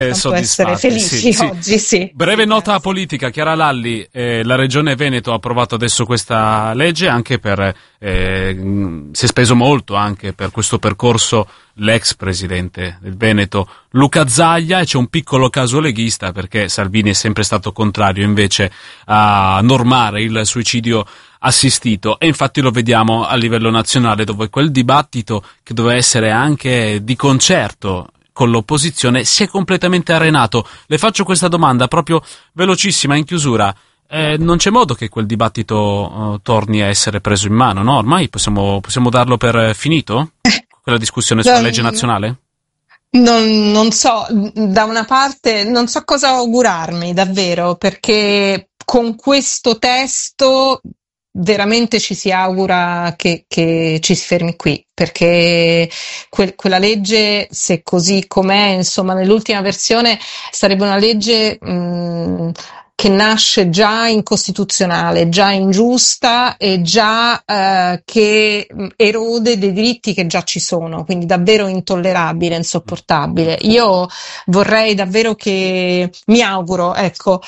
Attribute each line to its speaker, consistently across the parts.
Speaker 1: essere felici oggi, sì.
Speaker 2: Breve nota politica, Chiara Lalli, la Regione Veneto ha approvato adesso questa legge, anche per si è speso molto anche per questo percorso l'ex presidente del Veneto Luca Zaia, e c'è un piccolo caso leghista perché Salvini è sempre stato contrario invece a normare il suicidio assistito, e infatti lo vediamo a livello nazionale, dove quel dibattito che doveva essere anche di concerto con l'opposizione si è completamente arenato. Le faccio questa domanda proprio velocissima in chiusura. Non c'è modo che quel dibattito torni a essere preso in mano, no? Ormai possiamo darlo per finito? Quella discussione sulla legge nazionale?
Speaker 1: Non so, da una parte non so cosa augurarmi davvero, perché con questo testo veramente ci si augura che ci si fermi qui, perché quella legge, se così com'è, insomma, nell'ultima versione, sarebbe una legge che nasce già incostituzionale, già ingiusta e già che erode dei diritti che già ci sono, quindi davvero intollerabile, insopportabile. Io vorrei davvero mi auguro, ecco,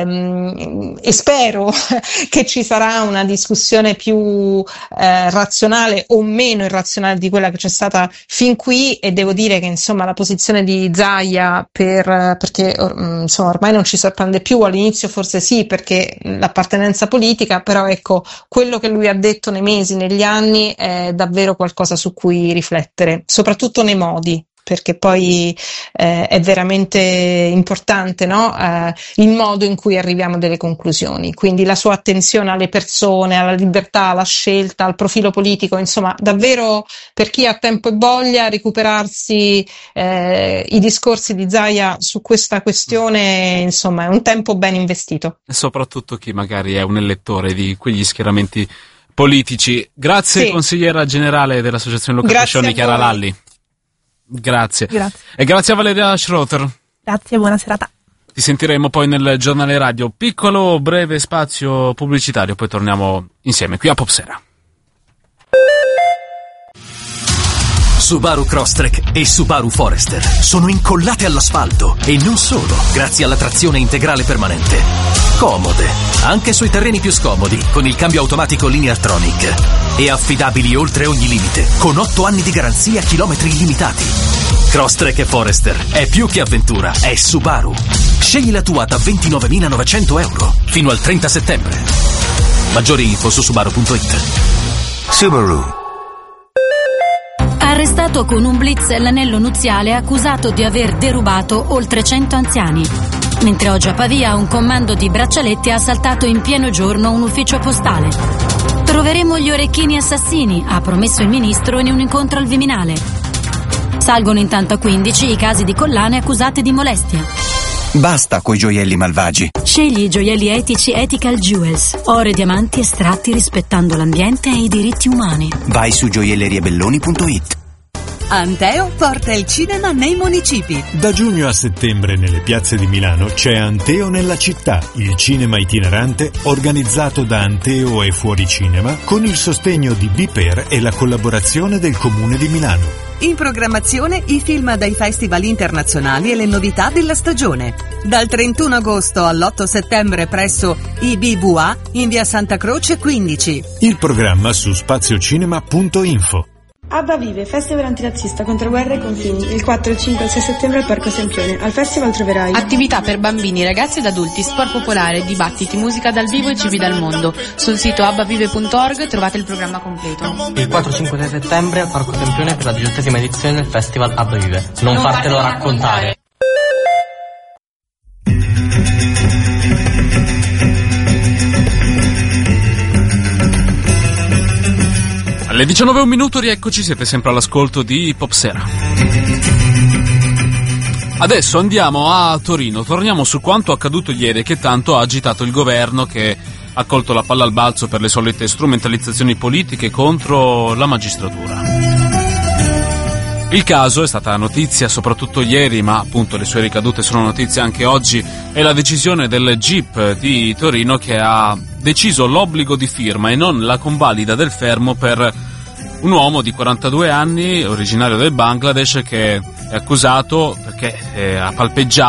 Speaker 1: e spero che ci sarà una discussione più razionale o meno irrazionale di quella che c'è stata fin qui, e devo dire che insomma la posizione di Zaia, perché insomma ormai non ci sorprende più, all'inizio forse sì, perché l'appartenenza politica, però ecco, quello che lui ha detto nei mesi, negli anni, è davvero qualcosa su cui riflettere, soprattutto nei modi, perché poi è veramente importante, no? Il modo in cui arriviamo a delle conclusioni, quindi la sua attenzione alle persone, alla libertà, alla scelta, al profilo politico, insomma davvero per chi ha tempo e voglia recuperarsi i discorsi di Zaia su questa questione, insomma è un tempo ben investito.
Speaker 2: E soprattutto chi magari è un elettore di quegli schieramenti politici. Grazie, sì. Consigliera generale dell'Associazione Luca Coscioni, Chiara Lalli. Grazie. E grazie a Valeria Schroeter.
Speaker 3: Grazie, buona serata.
Speaker 2: Ti sentiremo poi nel giornale radio. Piccolo, breve spazio pubblicitario, poi torniamo insieme qui a Popsera.
Speaker 4: Subaru Crosstrek e Subaru Forester sono incollate all'asfalto, e non solo, grazie alla trazione integrale permanente. Comode, anche sui terreni più scomodi, con il cambio automatico Lineartronic. E affidabili oltre ogni limite, con 8 anni di garanzia, chilometri illimitati. Crosstrek e Forester è più che avventura, è Subaru. Scegli la tua da 29.900 euro fino al 30 settembre. Maggiori info su subaru.it.
Speaker 5: Subaru.
Speaker 6: Arrestato con un blitz l'anello nuziale, accusato di aver derubato oltre 100 anziani. Mentre oggi a Pavia un comando di braccialetti ha assaltato in pieno giorno un ufficio postale. Troveremo gli orecchini assassini, ha promesso il ministro in un incontro al Viminale. Salgono intanto a 15 i casi di collane accusate di molestia.
Speaker 5: Basta coi gioielli malvagi.
Speaker 6: Scegli i gioielli etici Ethical Jewels, oro e diamanti estratti rispettando l'ambiente e i diritti umani.
Speaker 5: Vai su gioielleriebelloni.it.
Speaker 7: Anteo porta il cinema nei municipi.
Speaker 8: Da giugno a settembre nelle piazze di Milano c'è Anteo nella città, il cinema itinerante organizzato da Anteo e Fuori Cinema con il sostegno di Biper e la collaborazione del Comune di Milano.
Speaker 7: In programmazione i film dai festival internazionali e le novità della stagione. Dal 31 agosto all'8 settembre presso IBVA in via Santa Croce 15.
Speaker 8: Il programma su spaziocinema.info.
Speaker 9: ABBA Vive, festival antirazzista contro guerra e confini, il 4, il 5 e il 6 settembre al Parco Sempione. Al festival troverai
Speaker 10: attività per bambini, ragazzi ed adulti, sport popolare, dibattiti, musica dal vivo e cibi dal mondo. Sul sito abbavive.org trovate il programma completo.
Speaker 11: Il 4, 5 e 6 settembre al Parco Sempione per la 18ª edizione del festival ABBA Vive. Non fartelo raccontare.
Speaker 2: Alle 19:01 rieccoci, siete sempre all'ascolto di Popsera. Adesso andiamo a Torino, torniamo su quanto accaduto ieri, che tanto ha agitato il governo, che ha colto la palla al balzo per le solite strumentalizzazioni politiche contro la magistratura. Il caso è stata notizia soprattutto ieri, ma appunto le sue ricadute sono notizie anche oggi, è la decisione del GIP di Torino, che ha deciso l'obbligo di firma e non la convalida del fermo per un uomo di 42 anni, originario del Bangladesh, che è accusato perché ha palpeggiato